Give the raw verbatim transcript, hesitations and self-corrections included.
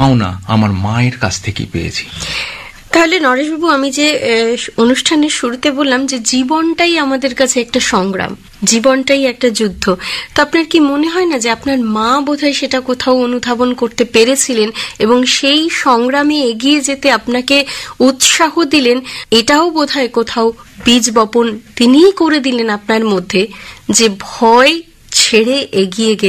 পাওনা আমার মায়ের কাছ থেকেই পেয়েছি। তাহলে নরেশবাবু, আমি যে অনুষ্ঠানের শুরুতে বললাম যে জীবনটাই আমাদের কাছে একটা সংগ্রাম, জীবনটাই একটা যুদ্ধ, তো আপনার কি মনে হয় না যে আপনার মা বোধহয় সেটা কোথাও অনুধাবন করতে পেরেছিলেন এবং সেই সংগ্রামে এগিয়ে যেতে আপনাকে উৎসাহ দিলেন? এটাও বোধহয় কোথাও বীজ বপন তিনিই করে দিলেন আপনার মধ্যে, যে ভয় ছেড়ে এগিয়ে গেলে